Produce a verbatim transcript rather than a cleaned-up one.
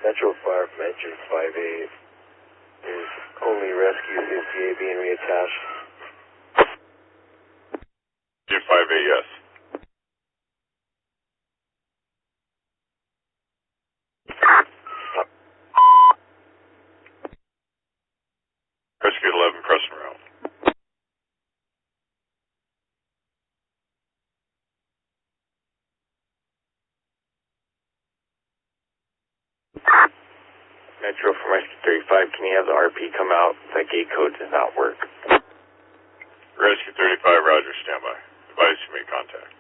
Metro Fire from engine five eight. There's only rescue fifty-eight being reattached. Engine five eight, yes. Rescue eleven, pressing round. Metro from Rescue thirty-five, can you have the R P come out? That gate code does not work. Rescue thirty-five, roger, standby. Advise you make contact.